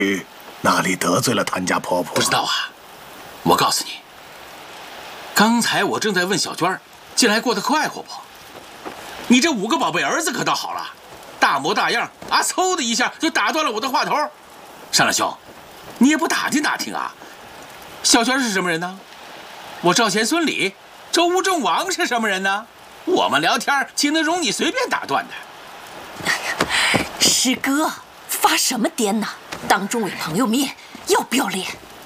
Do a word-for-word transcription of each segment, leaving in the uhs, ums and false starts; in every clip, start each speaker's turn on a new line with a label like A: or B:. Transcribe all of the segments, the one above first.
A: 哪里得罪了谭家婆婆？
B: 不知道啊。我告诉你，刚才我正在问小娟，近来过得快活不？你这五个宝贝儿子可倒好了，大模大样啊，嗖的一下就打断了我的话头。上来兄，你也不打听打听啊？小娟是什么人呢？我赵钱孙李、周吴郑王是什么人呢？我们聊天岂能容你随便打断的？
C: 哎呀，师哥，发什么癫呢？当众为朋友面，要不要脸？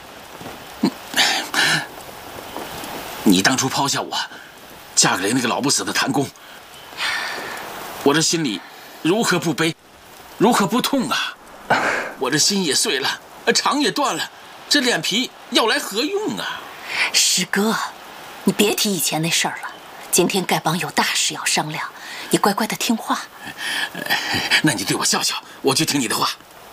B: 你当初抛下我，嫁给那个老不死的谭公，我这心里如何不悲，如何不痛啊！我这心也碎了，肠也断了，这脸皮要来何用啊？
C: 师哥，你别提以前那事儿了。今天丐帮有大事要商量，你乖乖的听话。
B: 那你对我笑笑，我就听你的话。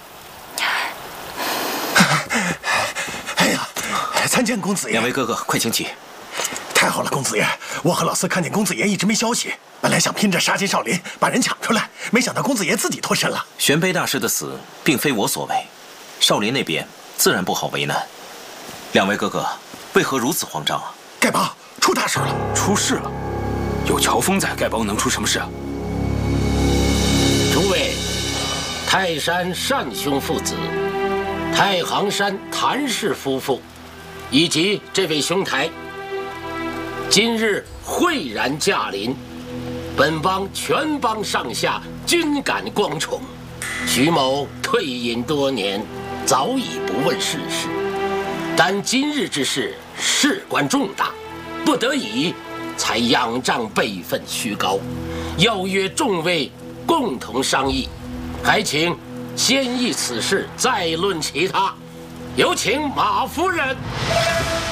A: 哎呀，参见公子爷！
D: 两位哥哥，快请起。
A: 太好了，公子爷！我和老四看见公子爷一直没消息，本来想拼着杀进少林把人抢出来，没想到公子爷自己脱身了。
D: 玄卑大师的死并非我所为，少林那边自然不好为难。两位哥哥为何如此慌张啊？
A: 丐帮出大事了！
E: 出事了？有乔峰在，丐帮能出什么事啊？
F: 诸位，泰山单兄父子，太行山谭氏夫妇，以及这位兄台，今日慧然驾临，本帮全帮上下均感光宠。徐某退隐多年，早已不问世事，但今日之事事关重大，不得已才仰仗辈分虚高，邀约众位共同商议，还请先议此事，再论其他。有请马夫人。